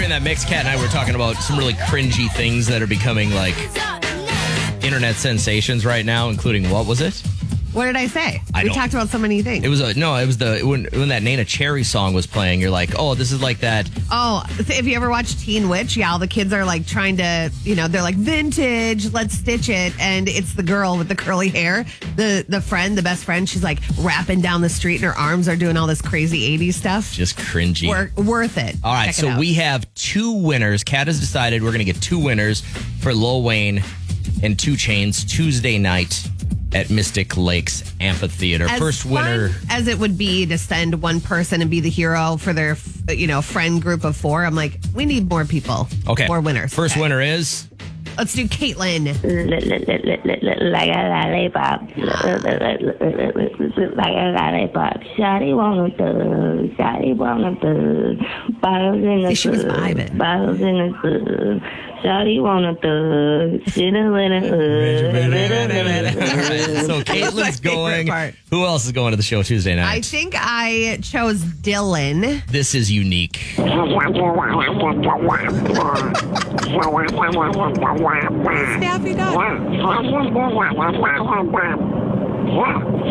in that mix, Kat and I were talking about some really cringy things that are becoming like internet sensations right now, including what was it? What did I say? We talked about so many things. It was when that Nana Cherry song was playing, you're like, oh, this is like that. Oh, if you ever watch Teen Witch, yeah, all the kids are like trying to, they're like vintage, let's stitch it. And it's the girl with the curly hair, the best friend, she's like rapping down the street and her arms are doing all this crazy 80s stuff. Just cringy. Worth it. All right, so we have 2 winners. Kat has decided we're going to get 2 winners for Lil Wayne and 2 Chainz Tuesday night at Mystic Lakes Amphitheater. First winner. As it would be to send one person and be the hero for their, friend group of 4. I'm like, we need more people. Okay. More winners. First winner is? Let's do Caitlin. Like a lollipop. Like a lollipop. Shawty want a thug. Shawty want a thug. Bottles in the she was vibing. Bottles in the thug. Shawty want a thug. Sit in a hood. All right, so Caitlin's going. Who else is going to the show Tuesday night? I think I chose Dylan. This is unique. Snappy dog. All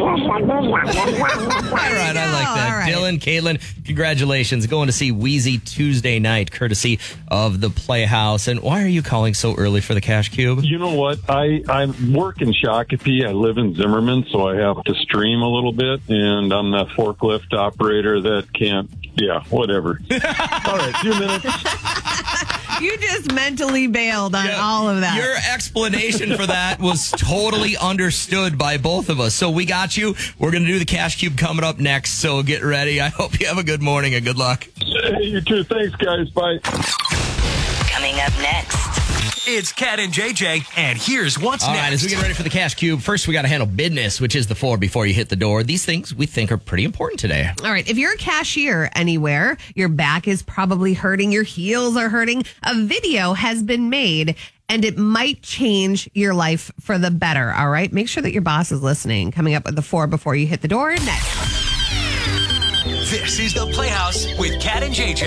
right, I like that. All right. Dylan, Caitlin, congratulations. Going to see Wheezy Tuesday night, courtesy of the Playhouse. And why are you calling so early for the Cash Cube? You know what? I work in Shakopee. I live in Zimmerman, so I have to stream a little bit. And I'm the forklift operator that can't, whatever. All right, 2 minutes. You just mentally bailed on all of that. Your explanation for that was totally understood by both of us. So we got you. We're going to do the Cash Cube coming up next. So get ready. I hope you have a good morning and good luck. Hey, you too. Thanks, guys. Bye. Coming up next. It's Kat and JJ, and here's what's next. All right, as we get ready for the Cash Cube, first we got to handle business, which is the floor before you hit the door. These things we think are pretty important today. All right, if you're a cashier anywhere, your back is probably hurting, your heels are hurting, a video has been made, and it might change your life for the better, all right? Make sure that your boss is listening. Coming up with the floor before you hit the door next. This is the Playhouse with Kat and JJ.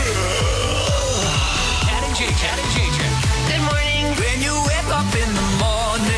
Kat and JJ. Good morning. When you wake up in the morning.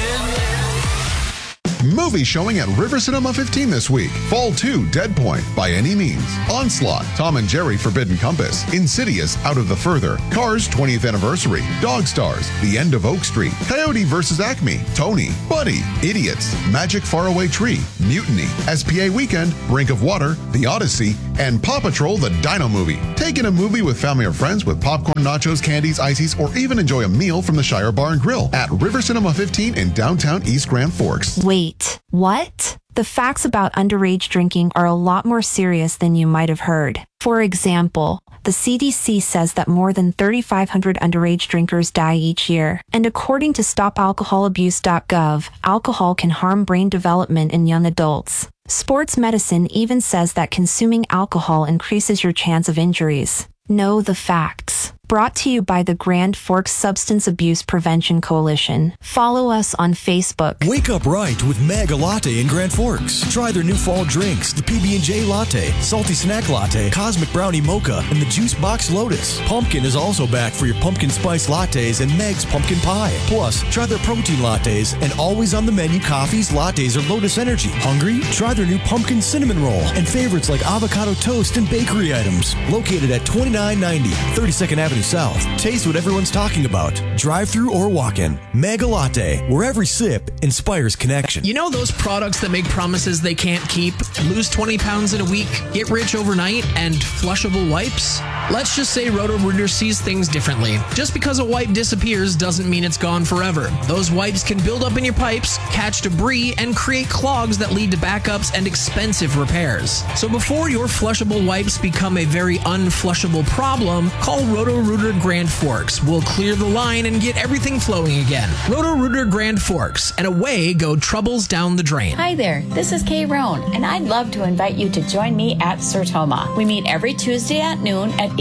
Movie showing at River Cinema 15 this week. Fall 2, Dead Point, By Any Means. Onslaught, Tom and Jerry, Forbidden Compass. Insidious, Out of the Further. Cars, 20th Anniversary. Dog Stars, The End of Oak Street. Coyote vs. Acme. Tony. Buddy. Idiots. Magic Faraway Tree. Mutiny. SPA Weekend. Brink of Water. The Odyssey. And Paw Patrol, the Dino Movie. Take in a movie with family or friends with popcorn, nachos, candies, ices, or even enjoy a meal from the Shire Bar and Grill at River Cinema 15 in downtown East Grand Forks. Wait, what? The facts about underage drinking are a lot more serious than you might have heard. For example, the CDC says that more than 3,500 underage drinkers die each year. And according to StopAlcoholAbuse.gov, alcohol can harm brain development in young adults. Sports medicine even says that consuming alcohol increases your chance of injuries. Know the facts. Brought to you by the Grand Forks Substance Abuse Prevention Coalition. Follow us on Facebook. Wake up right with Mega Latte in Grand Forks. Try their new fall drinks, the PB&J Latte, Salty Snack Latte, Cosmic Brownie Mocha, and the Juice Box Lotus. Pumpkin is also back for your pumpkin spice lattes and Meg's Pumpkin Pie. Plus, try their protein lattes and always on the menu coffees, lattes, or Lotus Energy. Hungry? Try their new Pumpkin Cinnamon Roll and favorites like avocado toast and bakery items. Located at 2990 32nd Avenue South. Taste what everyone's talking about. Drive-through or walk-in. Mega Latte, where every sip inspires connection. You know those products that make promises they can't keep? Lose 20 pounds in a week, get rich overnight, and flushable wipes? Let's just say Roto-Rooter sees things differently. Just because a wipe disappears doesn't mean it's gone forever. Those wipes can build up in your pipes, catch debris, and create clogs that lead to backups and expensive repairs. So before your flushable wipes become a very unflushable problem, call Roto-Rooter Grand Forks. We'll clear the line and get everything flowing again. Roto-Rooter Grand Forks, and away go troubles down the drain. Hi there, this is Kay Roan, and I'd love to invite you to join me at Sertoma. We meet every Tuesday at noon at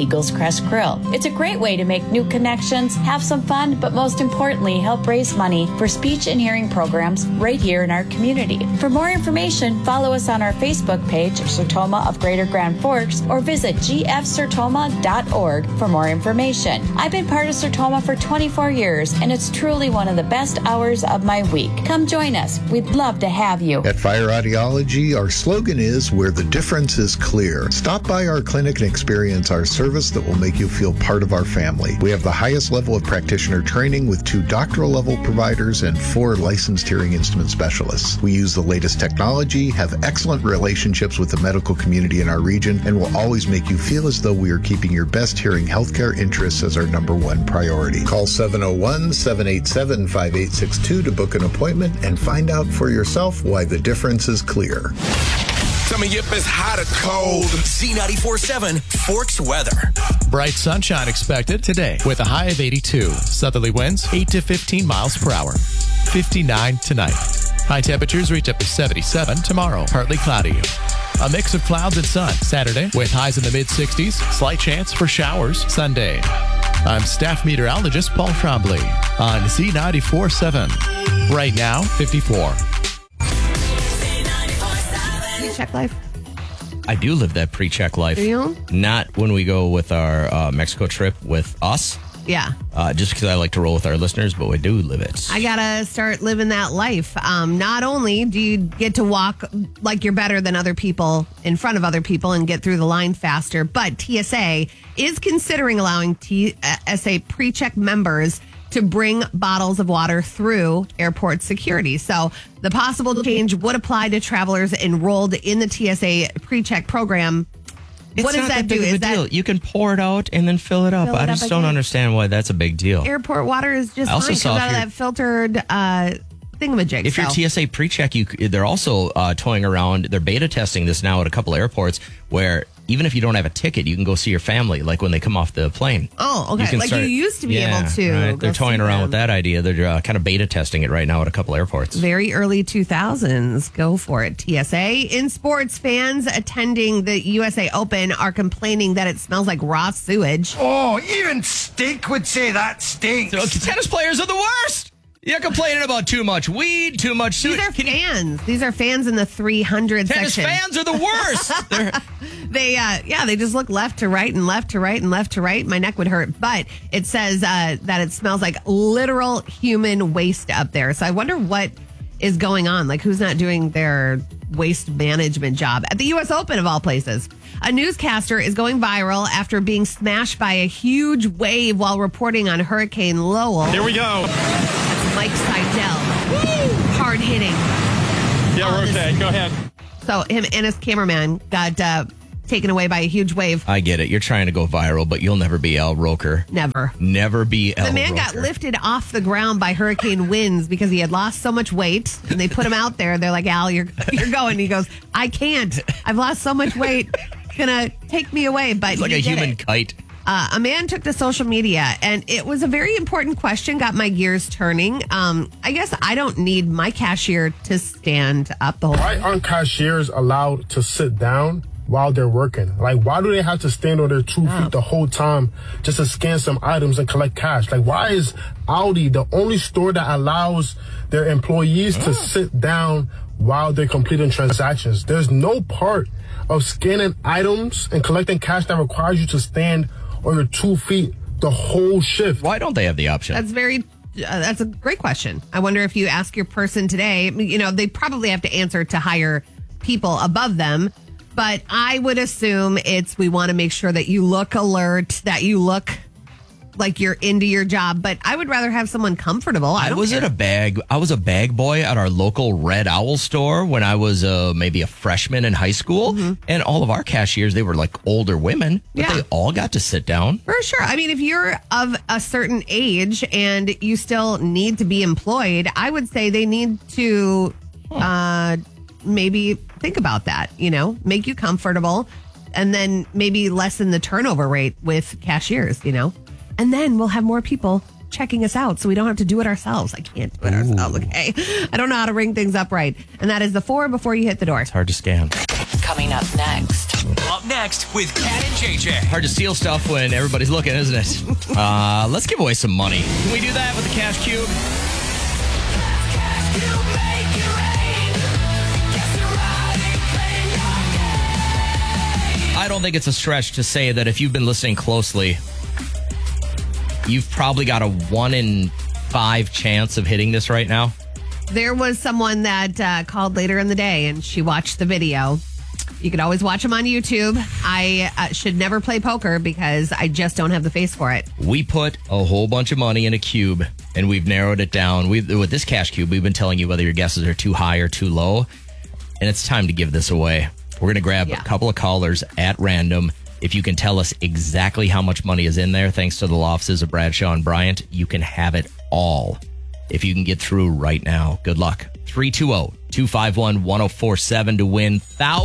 Eagles Crest Grill. It's a great way to make new connections, have some fun, but most importantly, help raise money for speech and hearing programs right here in our community. For more information, follow us on our Facebook page, Sertoma of Greater Grand Forks, or visit gfsertoma.org for more information. I've been part of Sertoma for 24 years, and it's truly one of the best hours of my week. Come join us. We'd love to have you. At Fire Audiology, our slogan is where the difference is clear. Stop by our clinic and experience our service that will make you feel part of our family. We have the highest level of practitioner training with 2 doctoral level providers and 4 licensed hearing instrument specialists. We use the latest technology, have excellent relationships with the medical community in our region, and will always make you feel as though we are keeping your best hearing healthcare interests as our #1 priority. Call 701-787-5862 to book an appointment and find out for yourself why the difference is clear. Coming up is hot or cold. Z94.7 Forks weather. Bright sunshine expected today with a high of 82. Southerly winds 8 to 15 miles per hour. 59 tonight. High temperatures reach up to 77 tomorrow. Partly cloudy. A mix of clouds and sun Saturday with highs in the mid-60s. Slight chance for showers Sunday. I'm staff meteorologist Paul Trombley on Z94.7. Right now, 54. Check life. I do live that pre-check life. Do you? Not when we go with our Mexico trip with us. Yeah. Just because I like to roll with our listeners, but we do live it. I got to start living that life. Not only do you get to walk like you're better than other people in front of other people and get through the line faster, but TSA is considering allowing TSA pre-check members to bring bottles of water through airport security. So the possible change would apply to travelers enrolled in the TSA pre-check program. What does that do? Is that deal? You can pour it out and then fill it up. I just don't understand why that's a big deal. Airport water is just fine. Comes out of that filtered thingamajig. If you're TSA pre-check, they're also toying around. They're beta testing this now at a couple airports where even if you don't have a ticket, you can go see your family, like when they come off the plane. Oh, okay. You used to be able to. Right. They're toying around with that idea. They're kind of beta testing it right now at a couple airports. Very early 2000s. Go for it, TSA. In sports, fans attending the USA Open are complaining that it smells like raw sewage. Oh, even Stink would say that stinks. So, tennis players are the worst. You're complaining about too much weed, too much sewage. These are fans. These are fans in the 300 tennis section. Fans are the worst. They just look left to right and left to right and left to right. My neck would hurt. But it says that it smells like literal human waste up there. So I wonder what is going on. Like, who's not doing their waste management job at the U.S. Open, of all places. A newscaster is going viral after being smashed by a huge wave while reporting on Hurricane Lowell. Here we go. That's Mike Seidel. Hard hitting. Yeah, we're okay. Go ahead. So him and his cameraman got taken away by a huge wave. I get it. You're trying to go viral, but you'll never be Al Roker. Never. Never be Al Roker. The man got lifted off the ground by hurricane winds because he had lost so much weight. And they put him out there. They're like, Al, you're going. He goes, I can't. I've lost so much weight. It's going to take me away. But it's like a human kite. A man took to social media, and it was a very important question, got my gears turning. I guess I don't need my cashier to stand up the whole time. Why aren't cashiers allowed to sit down while they're working? Like, why do they have to stand on their 2 feet the whole time just to scan some items and collect cash? Like, why is Audi the only store that allows their employees to sit down while they're completing transactions? There's no part of scanning items and collecting cash that requires you to stand on your 2 feet the whole shift. Why don't they have the option? That's a great question. I wonder if you ask your person today, they probably have to answer to higher people above them. But I would assume we want to make sure that you look alert, that you look like you're into your job. But I would rather have someone comfortable. I was a bag boy at our local Red Owl store when I was maybe a freshman in high school. Mm-hmm. And all of our cashiers, they were like older women, but they all got to sit down. For sure. I mean, if you're of a certain age and you still need to be employed, I would say they need to maybe think about that, make you comfortable, and then maybe lessen the turnover rate with cashiers, and then we'll have more people checking us out so we don't have to do it ourselves. I can't do it ourselves, okay? I don't know how to ring things up right. And that is the 4 before you hit the door. It's hard to scan. Coming up next. Up Up next with Kat and JJ. Hard to steal stuff when everybody's looking, isn't it? Let's give away some money. Can we do that with the Cash Cube? I don't think it's a stretch to say that if you've been listening closely, you've probably got a 1 in 5 chance of hitting this right now. There was someone that called later in the day and she watched the video. You could always watch them on YouTube. I should never play poker because I just don't have the face for it. We put a whole bunch of money in a cube and we've narrowed it down. With this Cash Cube, we've been telling you whether your guesses are too high or too low. And it's time to give this away. We're going to grab a couple of callers at random. If you can tell us exactly how much money is in there, thanks to the law offices of Bradshaw and Bryant, you can have it all. If you can get through right now, good luck. 320-251-1047 to win thousands.